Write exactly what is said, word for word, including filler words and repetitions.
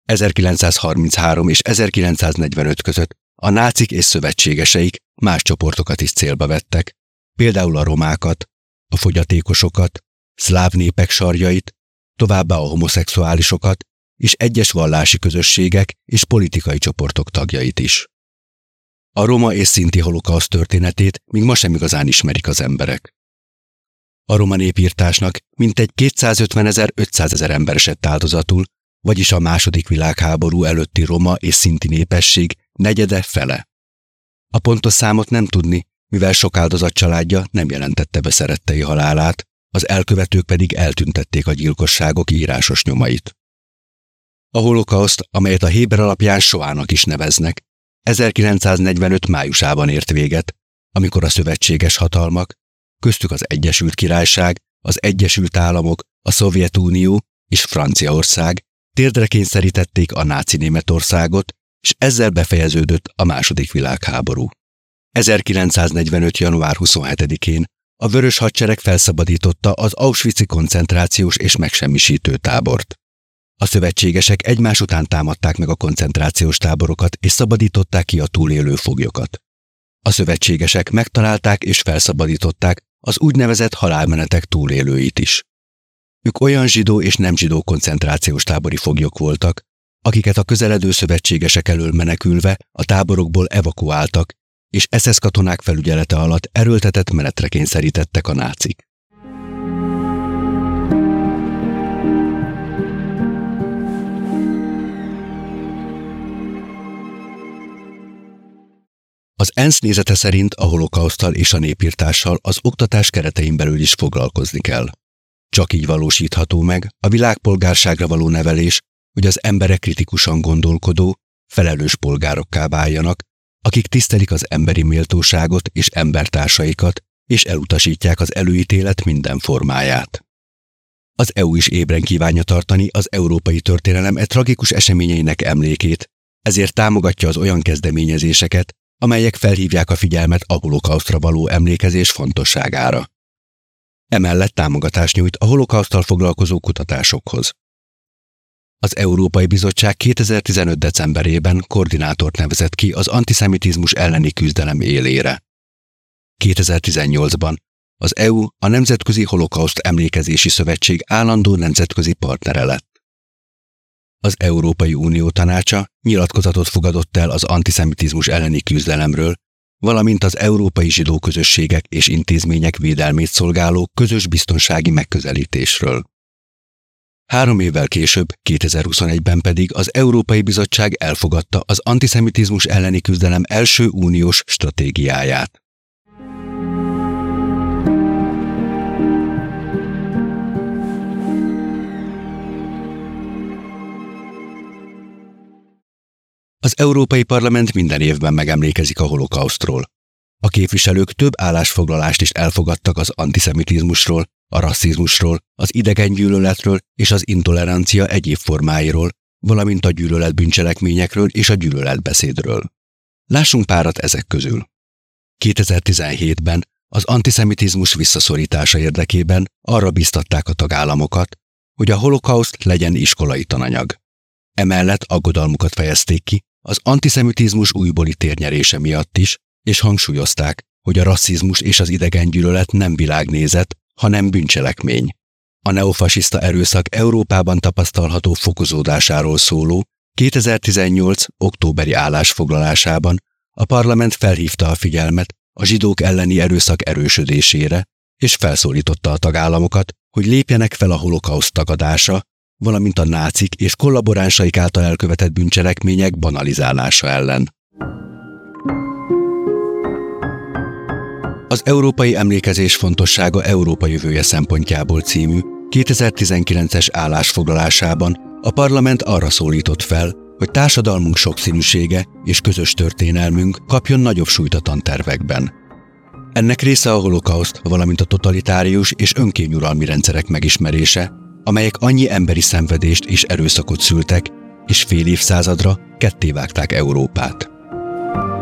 ezerkilencszázharminchárom és ezerkilencszáznegyvenöt között a nácik és szövetségeseik más csoportokat is célba vettek, például a romákat, a fogyatékosokat, szláv népek sarjait, továbbá a homoszexuálisokat és egyes vallási közösségek és politikai csoportok tagjait is. A roma és szinti holokauszt történetét még ma sem igazán ismerik az emberek. A roma népirtásnak mintegy kétszázötvenezer-ötszázezer ember esett áldozatul, vagyis a második világháború előtti roma és szinti népesség negyede fele. A pontos számot nem tudni, mivel sok áldozat családja nem jelentette be szerettei halálát, az elkövetők pedig eltüntették a gyilkosságok írásos nyomait. A holokauszt, amelyet a héber alapján Soának is neveznek, ezerkilencszáznegyvenöt májusában ért véget, amikor a szövetséges hatalmak, köztük az Egyesült Királyság, az Egyesült Államok, a Szovjetunió és Franciaország térdre kényszerítették a náci Németországot, és ezzel befejeződött a második világháború. ezerkilencszáznegyvenöt. január huszonhetedikén a Vörös Hadsereg felszabadította az auschwitzi koncentrációs és megsemmisítő tábort. A szövetségesek egymás után támadták meg a koncentrációs táborokat és szabadították ki a túlélő foglyokat. A szövetségesek megtalálták és felszabadították az úgynevezett halálmenetek túlélőit is. Ők olyan zsidó és nem zsidó koncentrációs tábori foglyok voltak, akiket a közeledő szövetségesek elől menekülve a táborokból evakuáltak, és es es katonák felügyelete alatt erőltetett menetre kényszerítettek a nácik. Az ENSZ nézete szerint a holokauszttal és a népirtással az oktatás keretein belül is foglalkozni kell. Csak így valósítható meg a világpolgárságra való nevelés, hogy az emberek kritikusan gondolkodó, felelős polgárokká váljanak, akik tisztelik az emberi méltóságot és embertársaikat, és elutasítják az előítélet minden formáját. Az é u is ébren kívánja tartani az európai történelem e tragikus eseményeinek emlékét, ezért támogatja az olyan kezdeményezéseket, amelyek felhívják a figyelmet a holokausztra való emlékezés fontosságára. Emellett támogatást nyújt a holokauszttal foglalkozó kutatásokhoz. Az Európai Bizottság kétezer-tizenöt. decemberében koordinátort nevezett ki az antiszemitizmus elleni küzdelem élére. kétezer-tizennyolcban az é u a Nemzetközi Holokauszt Emlékezési Szövetség állandó nemzetközi partnere lett. Az Európai Unió Tanácsa nyilatkozatot fogadott el az antiszemitizmus elleni küzdelemről, valamint az európai zsidó közösségek és intézmények védelmét szolgáló közös biztonsági megközelítésről. Három évvel később, kétezer-huszonegyben pedig az Európai Bizottság elfogadta az antiszemitizmus elleni küzdelem első uniós stratégiáját. Az Európai Parlament minden évben megemlékezik a holokausztról. A képviselők több állásfoglalást is elfogadtak az antiszemitizmusról, a rasszizmusról, az idegengyűlöletről és az intolerancia egyéb formáiról, valamint a gyűlölet bűncselekményekről és a gyűlöletbeszédről. Lássunk párat ezek közül. kétezer-tizenhétben az antiszemitizmus visszaszorítása érdekében arra biztatták a tagállamokat, hogy a holokauszt legyen iskolai tananyag. Emellett aggodalmukat fejezték ki az antiszemitizmus újbóli térnyerése miatt is, és hangsúlyozták, hogy a rasszizmus és az idegengyűlölet nem világnézet, hanem bűncselekmény. A neofasiszta erőszak Európában tapasztalható fokozódásáról szóló kétezer-tizennyolc. októberi állásfoglalásában a parlament felhívta a figyelmet a zsidók elleni erőszak erősödésére, és felszólította a tagállamokat, hogy lépjenek fel a holokauszt tagadása, valamint a nácik és kollaboránsaik által elkövetett bűncselekmények banalizálása ellen. Az európai emlékezés fontossága Európa jövője szempontjából című kétezer-tizenkilences állásfoglalásában a parlament arra szólított fel, hogy társadalmunk sokszínűsége és közös történelmünk kapjon nagyobb súlyt a tantervekben. Ennek része a holokauszt, valamint a totalitárius és önkényuralmi rendszerek megismerése, amelyek annyi emberi szenvedést és erőszakot szültek, és fél évszázadra kettévágták Európát.